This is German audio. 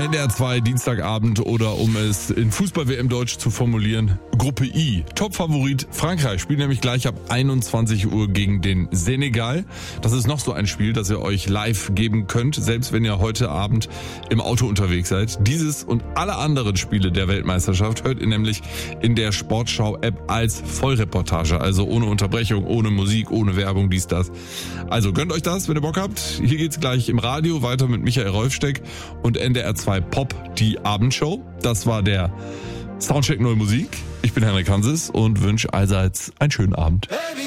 NDR 2 Dienstagabend oder um es in Fußball-WM Deutsch zu formulieren, Gruppe I. Top-Favorit Frankreich spielt nämlich gleich ab 21 Uhr gegen den Senegal. Das ist noch so ein Spiel, das ihr euch live geben könnt, selbst wenn ihr heute Abend im Auto unterwegs seid. Dieses und alle anderen Spiele der Weltmeisterschaft hört ihr nämlich in der Sportschau-App als Vollreportage, also ohne Unterbrechung, ohne Musik, ohne Werbung, dies, das. Also gönnt euch das, wenn ihr Bock habt. Hier geht's gleich im Radio weiter mit Michael Rolfsteck und NDR 2 Pop, die Abendshow. Das war der Soundcheck Neue Musik. Ich bin Henrik Hanses und wünsche allseits einen schönen Abend.